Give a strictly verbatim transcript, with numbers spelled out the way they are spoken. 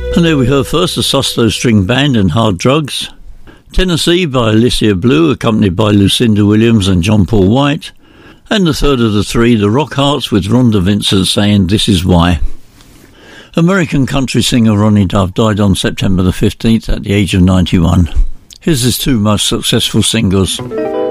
And there we heard first the Sosto String Band and Hard Drugs, Tennessee by Alicia Blue, accompanied by Lucinda Williams and John Paul White, and the third of the three, the Rock Hearts, with Rhonda Vincent saying This Is Why. American country singer Ronnie Dove died on September the fifteenth at the age of ninety-one. Here's his two most successful singles.